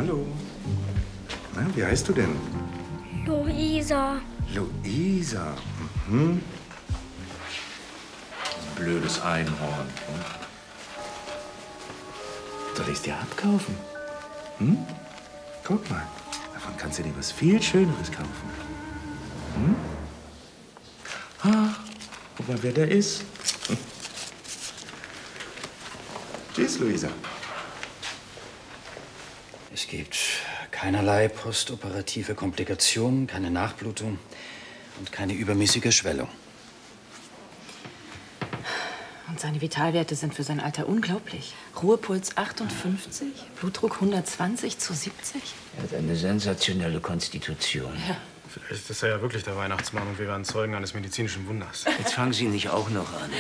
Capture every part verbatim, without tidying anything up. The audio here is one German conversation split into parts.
Hallo. Na, wie heißt du denn? Luisa. Luisa. Mhm. Blödes Einhorn. Soll ich es dir abkaufen? Hm? Guck mal, davon kannst du dir was viel Schöneres kaufen. Hm? Ah, guck mal, wer da ist. Tschüss, Luisa. Es gibt keinerlei postoperative Komplikationen, keine Nachblutung und keine übermäßige Schwellung. Und seine Vitalwerte sind für sein Alter unglaublich. Ruhepuls achtundfünfzig, Blutdruck hundertzwanzig zu siebzig. Er hat eine sensationelle Konstitution. Ja. Vielleicht ist er ja wirklich der Weihnachtsmann und wir werden Zeugen eines medizinischen Wunders. Jetzt fangen Sie nicht auch noch an.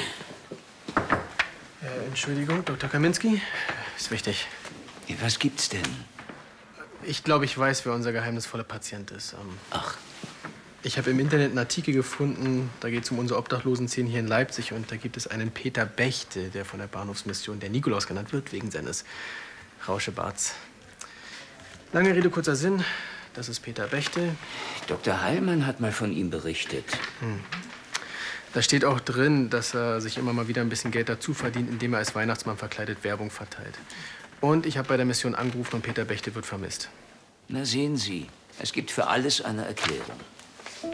Äh, Entschuldigung, Doktor Kaminski. Ist wichtig. Was gibt's denn? Ich glaube, ich weiß, wer unser geheimnisvoller Patient ist. Ähm, Ach. Ich habe im Internet einen Artikel gefunden, da geht es um unsere Obdachlosenszene hier in Leipzig. Und da gibt es einen Peter Bechte, der von der Bahnhofsmission der Nikolaus genannt wird, wegen seines Rauschebarts. Lange Rede, kurzer Sinn. Das ist Peter Bechte. Doktor Heilmann hat mal von ihm berichtet. Hm. Da steht auch drin, dass er sich immer mal wieder ein bisschen Geld dazu verdient, indem er als Weihnachtsmann verkleidet Werbung verteilt. Und ich habe bei der Mission angerufen und Peter Bechte wird vermisst. Na sehen Sie, es gibt für alles eine Erklärung.